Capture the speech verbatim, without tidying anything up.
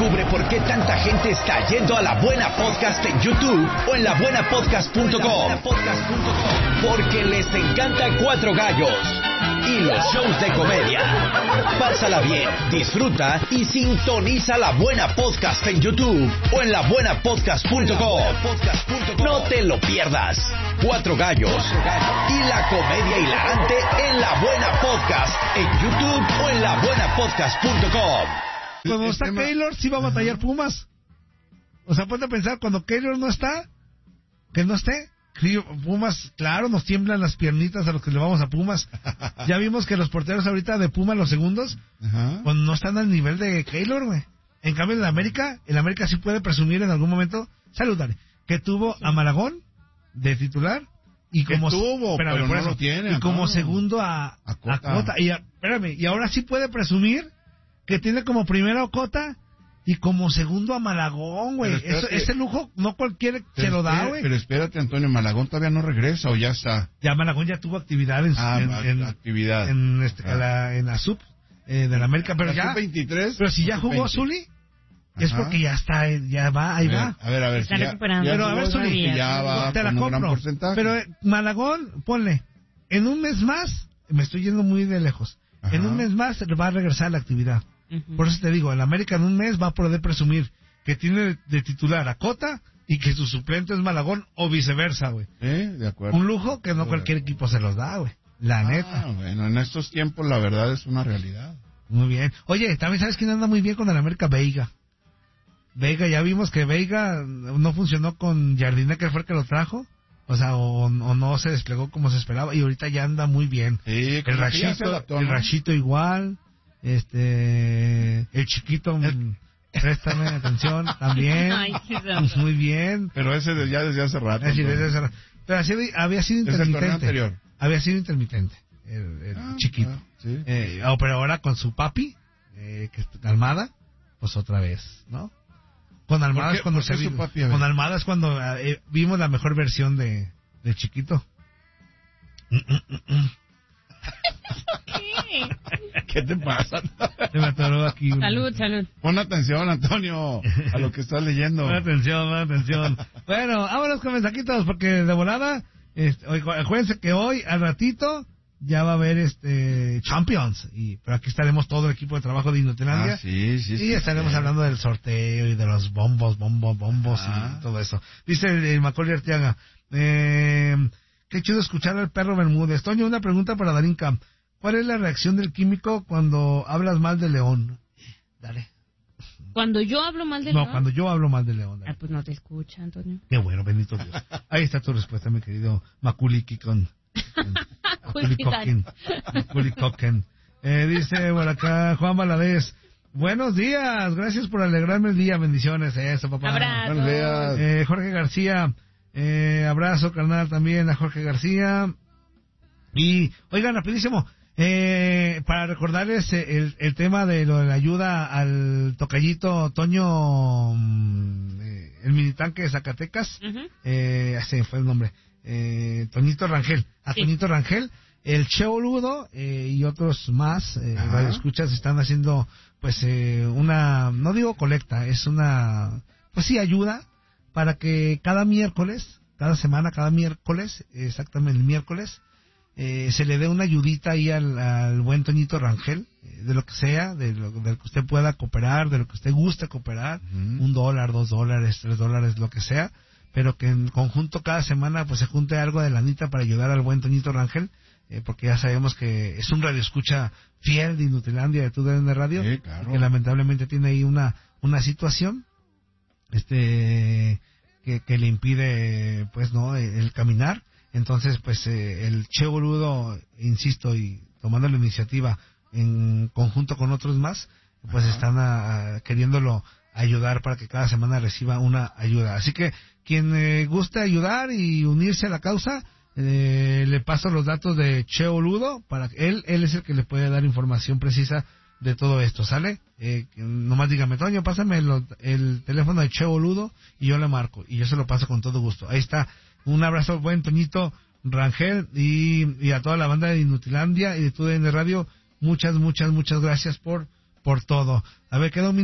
Descubre por qué tanta gente está yendo a La Buena Podcast en YouTube o en la buena podcast punto com. Porque les encanta Cuatro Gallos y los shows de comedia. Pásala bien, disfruta y sintoniza La Buena Podcast en YouTube o en la buena podcast punto com. No te lo pierdas. Cuatro Gallos y la comedia hilarante en La Buena Podcast en YouTube o en la buena podcast punto com. Cuando está tema... Keylor, sí va a batallar Pumas. O sea, ponte a pensar, cuando Keylor no está, que no esté, Pumas, claro, nos tiemblan las piernitas a los que le vamos a Pumas. Ya vimos que los porteros ahorita de Pumas, los segundos, Ajá. pues no están al nivel de Keylor, güey. En cambio, en el América, el América sí puede presumir en algún momento, saludar, que tuvo a Malagón de titular y como que tuvo, espérame, pero no eso, lo tiene, y como no. segundo a, a Cota. A Cota. Y, a, espérame, y ahora sí puede presumir que tiene como primero a Cota y como segundo a Malagón, güey. Eso, ese lujo no cualquiera se lo da, güey. Pero espérate, Antonio, ¿Malagón todavía no regresa o ya está? Ya Malagón ya tuvo actividad en, ah, en, en actividad. En, este, ah. la, en la sub eh, de la América, pero la ya sub veintitrés, pero si ya jugó Zuli, es porque ya está, ya va, ahí a ver, va. A ver, a ver, está si recuperando. Ya, ya pero a ver, Zuli, ya va te la con un gran compro. porcentaje. Pero eh, Malagón, ponle, en un mes más, me estoy yendo muy de lejos, Ajá. en un mes más va a regresar a la actividad. Uh-huh. Por eso te digo, el América en un mes va a poder presumir que tiene de titular a Cota y que su suplente es Malagón o viceversa, güey. ¿Eh? De acuerdo. Un lujo que no cualquier equipo se los da, güey. La ah, neta. Bueno, en estos tiempos la verdad es una realidad. Muy bien. Oye, también sabes quién anda muy bien con el América, Veiga. Veiga, ya vimos que Veiga no funcionó con Jardiné, que fue el que lo trajo. O sea, o, o no se desplegó como se esperaba y ahorita ya anda muy bien. Sí, el Rachito, adaptó, ¿no? El Rachito igual. Este, el Chiquito, el... préstame atención también. Ay, muy bien. Pero ese de, ya desde hace rato. Es decir, desde hace rato. Pero así había sido intermitente. Había sido intermitente. El, el ah, Chiquito. Ah, sí. eh, oh, pero ahora con su papi, eh, que es Almada, pues otra vez, ¿no? Con Almada es cuando se vino. Papi, con Almada es cuando eh, vimos la mejor versión de, de Chiquito. ¿Qué? ¿Qué te pasa? Se me atoró aquí. Un... Salud, salud. Pon atención, Antonio, a lo que estás leyendo. Pon atención, pon atención. Bueno, vámonos con mensajitos, porque de volada, este, acuérdense que hoy, al ratito, ya va a haber este Champions. Y, pero aquí estaremos todo el equipo de trabajo de Inutilandia. Ah, sí, sí, y sí, estaremos sí. hablando del sorteo y de los bombos, bombos, bombos ah. y todo eso. Dice el, el Macaulay Arteaga, eh... qué chido escuchar al perro Bermúdez. Toño, una pregunta para Darinka. ¿Cuál es la reacción del químico cuando hablas mal de León? Dale. ¿Cuando yo hablo mal de no, León? No, cuando yo hablo mal de León. Dale. Ah, pues no te escucha, Antonio. Qué bueno, bendito Dios. Ahí está tu respuesta, mi querido Maculiki con... Maculiki Coquen. Maculiki Coquen. Eh, dice por acá Juan Valadez. Buenos días, gracias por alegrarme el día. Bendiciones, eso, papá. Abrazo. Buenos días. Eh, Jorge García. Eh, abrazo, carnal, también a Jorge García. Y, oigan, rapidísimo, eh, para recordarles el, el tema de lo de la ayuda al tocallito Toño, eh, el militanque de Zacatecas, uh-huh. eh, ese fue el nombre, eh, Toñito Rangel, a sí. Toñito Rangel, el Cheo Ludo eh, y otros más, eh, radioescuchas están haciendo, pues, eh, una, no digo colecta, es una, pues sí, ayuda, para que cada miércoles, cada semana, cada miércoles, exactamente el miércoles, eh, se le dé una ayudita ahí al, al buen Toñito Rangel, eh, de lo que sea, de lo, de lo que usted pueda cooperar, de lo que usted guste cooperar, uh-huh. un dólar, dos dólares, tres dólares, lo que sea, pero que en conjunto cada semana pues se junte algo de lanita para ayudar al buen Toñito Rangel, eh, porque ya sabemos que es un radioescucha fiel de Inutilandia, de Tu D N Radio, sí, claro. que lamentablemente tiene ahí una, una situación, este que, que le impide pues no el, el caminar. Entonces pues eh, el Che Boludo, insisto, y tomando la iniciativa en conjunto con otros más, pues Ajá. están a, a, queriéndolo ayudar para que cada semana reciba una ayuda. Así que quien eh, guste ayudar y unirse a la causa, eh, le paso los datos de Che Boludo, para que él él es el que le puede dar información precisa de todo esto, ¿sale? Eh, nomás dígame, Toño, pásame lo, el teléfono de Che Boludo y yo le marco, y yo se lo paso con todo gusto. Ahí está. Un abrazo, buen Toñito Rangel, y, y a toda la banda de Inutilandia y de Tu D N Radio. Muchas, muchas, muchas gracias por, por todo. A ver, queda un